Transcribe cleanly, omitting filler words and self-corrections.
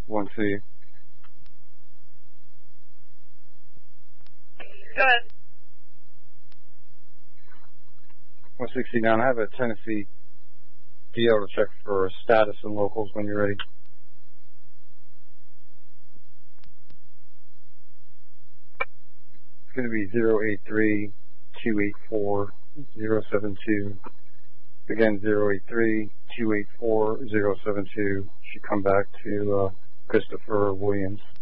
1C. Go ahead. 169, I have a Tennessee DL to check for status and locals when you're ready. It's going to be 083-284-072. Again, 083-284-072. Should come back to Christopher Williams.